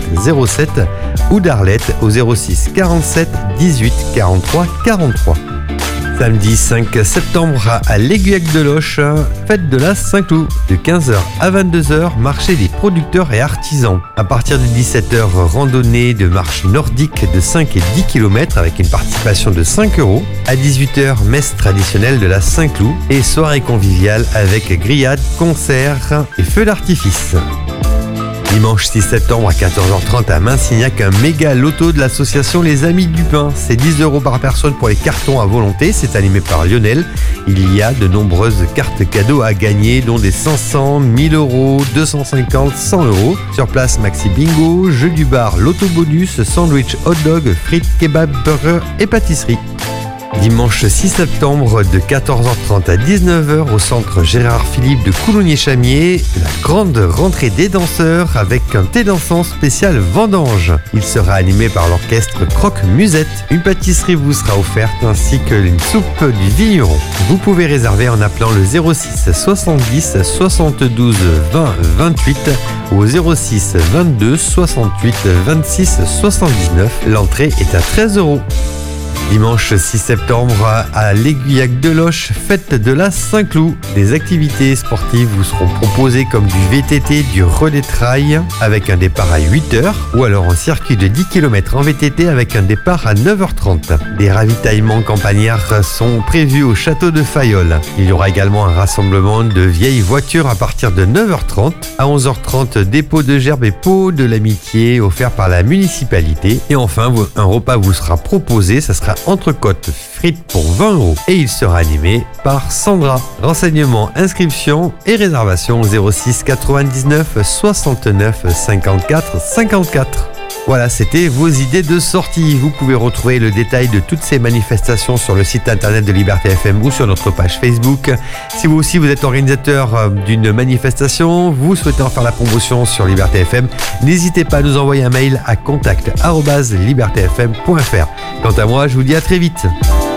07 ou d'Arlette au 06 47 18 43 43. Samedi 5 septembre à l'Aiguillac de Loches, fête de la Saint-Cloud. De 15h à 22h, marché des producteurs et artisans. À partir de 17h, randonnée de marche nordique de 5 et 10 km avec une participation de 5 €. À 18h, messe traditionnelle de la Saint-Cloud et soirée conviviale avec grillades, concerts et feux d'artifice. Dimanche 6 septembre à 14h30 à Minsignac, un méga loto de l'association Les Amis du Pain. C'est 10 € par personne pour les cartons à volonté. C'est animé par Lionel. Il y a de nombreuses cartes cadeaux à gagner, dont des 500, 1000 €, 250, 100 €. Sur place, maxi bingo, jeu du bar, loto bonus, sandwich, hot dog, frites, kebab, burger et pâtisserie. Dimanche 6 septembre de 14h30 à 19h au centre Gérard Philippe de Coulommiers-Chamiers, la grande rentrée des danseurs avec un thé dansant spécial vendange. Il sera animé par l'orchestre Croque Musette. Une pâtisserie vous sera offerte ainsi que une soupe du vigneron. Vous pouvez réserver en appelant le 06 70 72 20 28 ou au 06 22 68 26 79. L'entrée est à 13 €. Dimanche 6 septembre à l'Aiguillac de Loches, fête de la Saint-Cloud. Des activités sportives vous seront proposées comme du VTT, du relais trail avec un départ à 8h ou alors un circuit de 10 km en VTT avec un départ à 9h30. Des ravitaillements campagnards sont prévus au château de Fayolle. Il y aura également un rassemblement de vieilles voitures à partir de 9h30. À 11h30, dépôt de gerbes et pots de l'amitié offert par la municipalité. Et enfin, un repas vous sera proposé, ça sera entrecôte frites pour 20 € et il sera animé par Sandra. Renseignements, inscriptions et réservations 06 99 69 54 54. Voilà, c'était vos idées de sortie. Vous pouvez retrouver le détail de toutes ces manifestations sur le site internet de Liberté FM ou sur notre page Facebook. Si vous aussi vous êtes organisateur d'une manifestation, vous souhaitez en faire la promotion sur Liberté FM, n'hésitez pas à nous envoyer un mail à contact@libertfm.fr. Quant à moi, je vous dis à très vite.